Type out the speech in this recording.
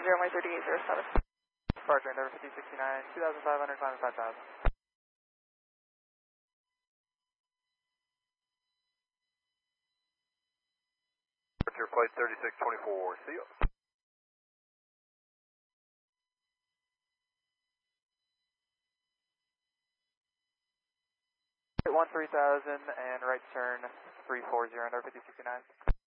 runway 3807. Departure number 5069, 2,500, climb to 5,000. Departure flight 3624, see you. 13,000 and right turn 340 under 5069.